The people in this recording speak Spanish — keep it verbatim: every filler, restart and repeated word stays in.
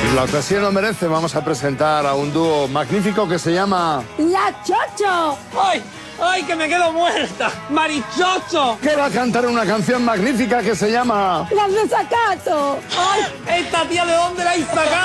La ocasión lo merece, vamos a presentar a un dúo magnífico que se llama... ¡La Chocho! ¡Ay! ¡Ay, que me quedo muerta! ¡Marichocho! Que va a cantar una canción magnífica que se llama... ¡Las desacato! ¡Ay! ¿Esta tía de dónde la has sacado?